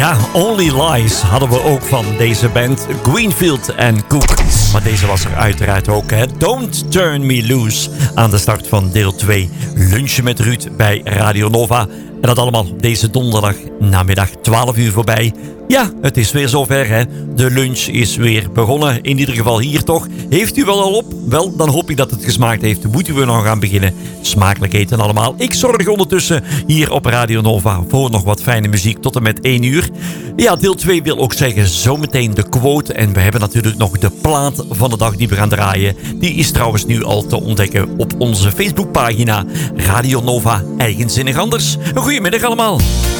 Ja, Only Lies hadden we ook van deze band Greenfield & Cook. Maar deze was er uiteraard ook, hè. Don't Turn Me Loose aan de start van deel 2. Lunchen met Ruud bij Radio Nova. En dat allemaal op deze donderdag namiddag 12 uur voorbij. Ja, het is weer zover, hè. De lunch is weer begonnen. In ieder geval hier toch. Heeft u wel al op? Wel, dan hoop ik dat het gesmaakt heeft. Moeten we nog gaan beginnen. Smakelijk eten allemaal. Ik zorg ondertussen hier op Radio Nova voor nog wat fijne muziek tot en met 1 uur. Ja, deel 2 wil ook zeggen zometeen de quote. En we hebben natuurlijk nog de plaat van de dag die we gaan draaien. Die is trouwens nu al te ontdekken op onze Facebookpagina Radio Nova Eigenzinnig Anders. Een goedemiddag allemaal.